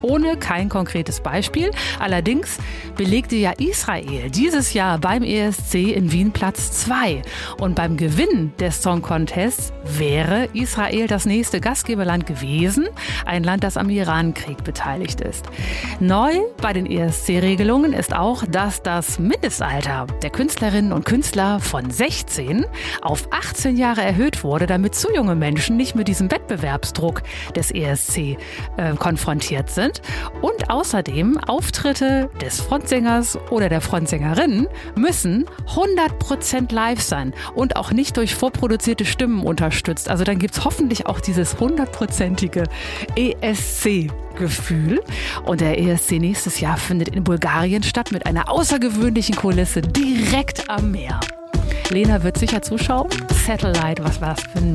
Ohne kein konkretes Beispiel. Allerdings belegte ja Israel dieses Jahr beim ESC in Wien Platz 2. Und beim Gewinn des Song Contests wäre Israel das nächste Gastgeberland gewesen. Ein Land, das am Irankrieg beteiligt ist. Neu bei den ESC-Regelungen ist auch, dass das Mindestalter der Künstlerinnen und Künstler von 16 auf 18 Jahre erhöht wurde, damit zu junge Menschen nicht mit diesem Wettbewerbsdruck des ESC konfrontiert sind. Und außerdem Auftritte des Frontsängers oder der Frontsängerin müssen 100% live sein und auch nicht durch vorproduzierte Stimmen unterstützt. Also dann gibt es hoffentlich auch dieses 100%ige ESC-Gefühl. Und der ESC nächstes Jahr findet in Bulgarien statt mit einer außergewöhnlichen Kulisse direkt am Meer. Lena wird sicher zuschauen. Satellite, was war das für ein